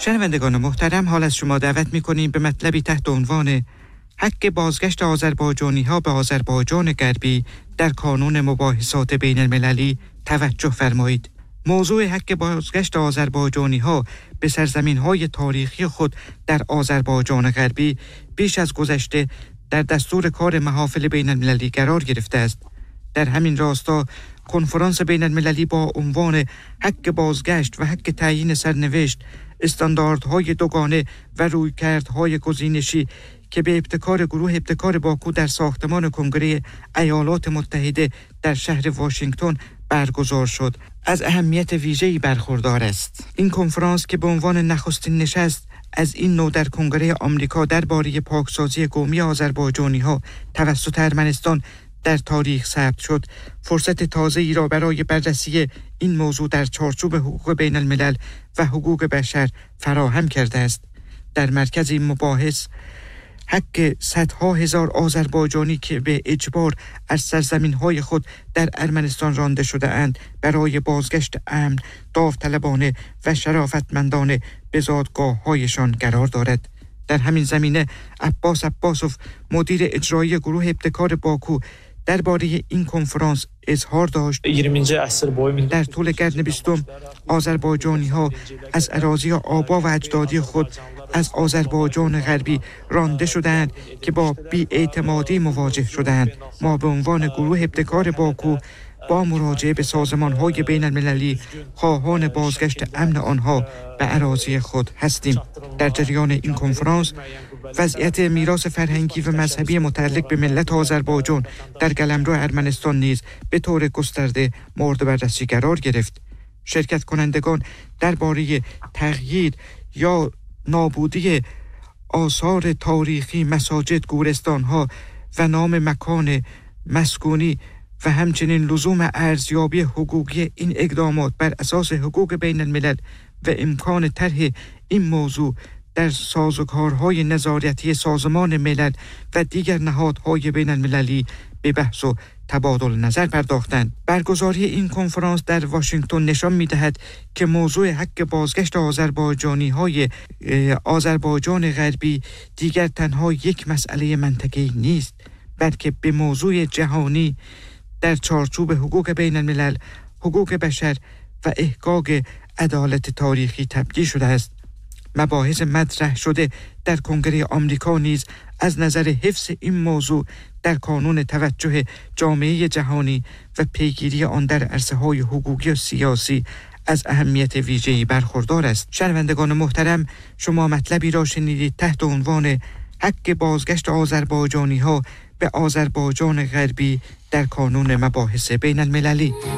شنوندگان محترم، حال از شما دعوت می‌کنیم به مطلبی تحت عنوان حق بازگشت آذربایجانی‌ها به آذربایجان غربی در کانون مباحثات بین المللی توجه فرمایید. موضوع حق بازگشت آذربایجانی‌ها به سرزمین‌های تاریخی خود در آذربایجان غربی بیش از گذشته در دستور کار محافل بین المللی قرار گرفته است. در همین راستا کنفرانس بین المللی با عنوان حق بازگشت و حق تعیین سرنوشت، استانداردهای دوگانه و رویکردهای گزینشی که به ابتکار گروه ابتکار باکو در ساختمان کنگره ایالات متحده در شهر واشنگتن برگزار شد، از اهمیت ویژه‌ای برخوردار است. این کنفرانس که به عنوان نخستین نشست از این نوع در کنگره آمریکا درباره پاکسازی قومی آذربایجانی‌ها توسط ارمنستان در تاریخ ثبت شد، فرصت تازه‌ای را برای بررسی این موضوع در چارچوب حقوق بین الملل و حقوق بشر فراهم کرده است. در مرکز این مباحث حق صدها هزار آذربایجانی که به اجبار از سرزمین‌های خود در ارمنستان رانده شده اند برای بازگشت امن، داوطلبانه و شرافتمندانه به زادگاه‌هایشان قرار دارد. در همین زمینه عباس عباسوف، مدیر اجرایی گروه ابتکار باکو، درباره این کنفرانس اظهار داشت: در طول قرن 20 آذربایجانی‌ها از اراضی آبا و اجدادی خود از آذربایجان غربی رانده شدند که با بی‌اعتمادی مواجه شدند. ما به عنوان گروه ابتکار باکو با مراجعه به سازمان‌های بین المللی خواهان بازگشت امن آنها به اراضی خود هستیم. در جریان این کنفرانس وضعیت میراث فرهنگی و مذهبی متعلق به ملت آذربایجان در قلمرو ارمنستان نیز به طور گسترده مورد بررسی قرار گرفت. شرکت کنندگان درباره تغییر یا نابودی آثار تاریخی، مساجد، گورستان‌ها و نام مکان مسکونی و همچنین لزوم ارزیابی حقوقی این اقدامات بر اساس حقوق بین الملل و امکان طرح این موضوع در سازوکارهای نظارتی سازمان ملل و دیگر نهادهای بین المللی به بحث و تبادل نظر پرداختند. برگزاری این کنفرانس در واشنگتن نشان می‌دهد که موضوع حق بازگشت آذربایجانی‌های آذربایجان غربی دیگر تنها یک مسئله منطقه‌ای نیست، بلکه به موضوع جهانی در چارچوب حقوق بین الملل، حقوق بشر و احقاق عدالت تاریخی تبدیل شده است. مباحث مطرح شده در کنگره آمریکا نیز از نظر حفظ این موضوع در کانون توجه جامعه جهانی و پیگیری آن در عرصه‌های حقوقی و سیاسی از اهمیت ویژه‌ای برخوردار است. شنوندگان محترم، شما مطلبی را شنیدید تحت عنوان حق بازگشت آذربایجانی‌ها به آذربایجان غربی در کانون مباحث بین المللی.